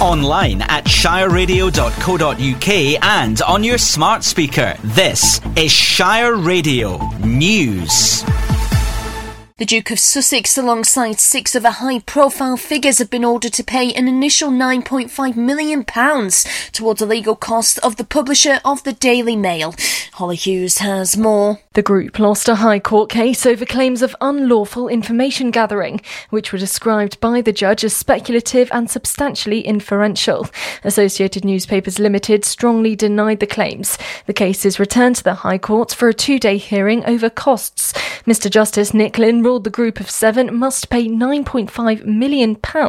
online at shireradio.co.uk and on your smart speaker. This is Shire Radio News. The Duke of Sussex, alongside 6 other high-profile figures, have been ordered to pay an initial £9.5 million towards the legal costs of the publisher of the Daily Mail. Holly Hughes has more. The group lost a High Court case over claims of unlawful information gathering, which were described by the judge as speculative and substantially inferential. Associated Newspapers Limited strongly denied the claims. The case is returned to the High Court for a 2-day hearing over costs. Mr Justice Nick Lynn ruled the group of 7 must pay £9.5 million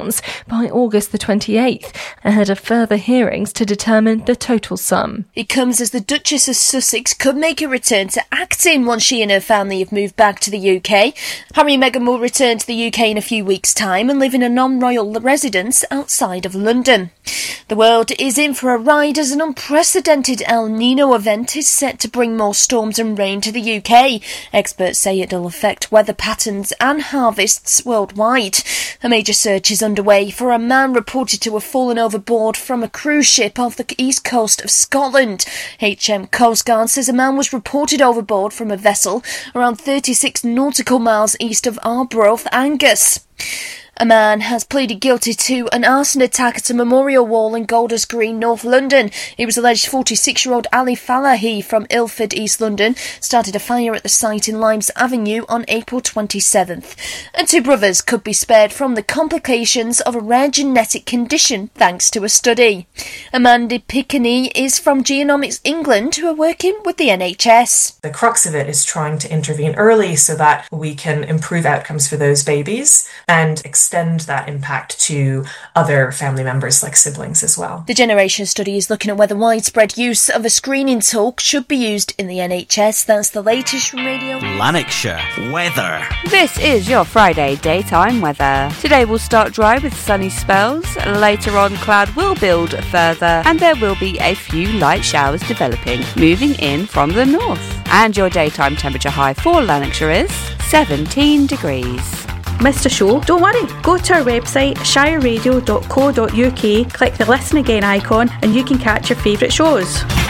by August the 28th, ahead of further hearings to determine the total sum. It comes as the Duchess of Sussex could make a return to acting once she and her family have moved back to the UK. Harry and Meghan will return to the UK in a few weeks' time and live in a non-royal residence outside of London. The world is in for a ride as an unprecedented El Nino event is set to bring more storms and rain to the UK. Experts say it'll affect weather patterns and harvests worldwide. A major search is underway for a man reported to have fallen overboard from a cruise ship off the east coast of Scotland. HM Coast Guard says a man was reported overboard from a vessel around 36 nautical miles east of Arbroath, Angus. A man has pleaded guilty to an arson attack at a memorial wall in Golders Green, North London. It was alleged 46-year-old Ali Falahi from Ilford, East London, started a fire at the site in Limes Avenue on April 27th. And 2 brothers could be spared from the complications of a rare genetic condition thanks to a study. Amanda Pickney is from Genomics England, who are working with the NHS. The crux of it is trying to intervene early so that we can improve outcomes for those babies and extend that impact to other family members like siblings as well. The Generation study is looking at whether widespread use of a screening tool should be used in the NHS. That's the latest from Radio Lanarkshire weather. This is your Friday daytime weather. Today will start dry with sunny spells. Later on, cloud will build further and there will be a few light showers developing, moving in from the north. And your daytime temperature high for Lanarkshire is 17 degrees. Missed a show? Don't worry, go to our website shireradio.co.uk, click the listen again icon and you can catch your favourite shows.